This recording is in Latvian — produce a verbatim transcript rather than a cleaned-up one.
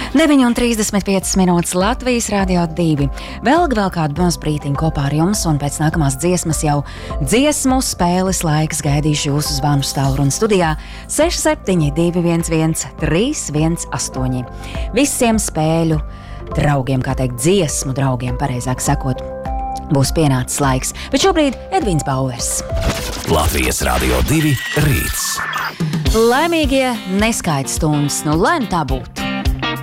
deviņi un trīsdesmit piecas minūtes Latvijas Rādio divi. Vēl, vēl kādu bonus brītiņu kopā ar jums, un pēc nākamās dziesmas jau dziesmu spēles laiks gaidīšu jūsu zvanu stāvruņa studijā seši septiņi divi viens viens trīs viens astoņi. Visiem spēļu draugiem, kā teikt, dziesmu draugiem, pareizāk sakot, būs pienācis laiks. Bet šobrīd Edvīns Bauers. Latvijas Rādio divi rīts. Laimīgie neskaitas stundas, nu lai nu tā būtu.